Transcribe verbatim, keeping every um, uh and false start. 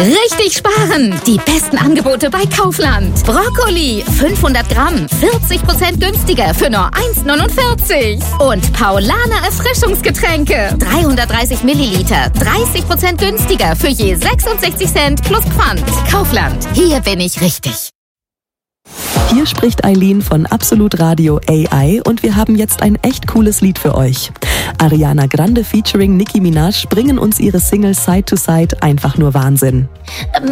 Richtig sparen! Die besten Angebote bei Kaufland. Brokkoli fünfhundert Gramm, vierzig Prozent günstiger für nur eins neunundvierzig. Und Paulaner Erfrischungsgetränke, dreihundertdreißig Milliliter, dreißig Prozent günstiger für je sechsundsechzig Cent plus Pfand. Kaufland, hier bin ich richtig. Hier spricht Eileen von Absolut Radio A I und wir haben jetzt ein echt cooles Lied für euch. Ariana Grande featuring Nicki Minaj bringen uns ihre Single Side to Side einfach nur Wahnsinn.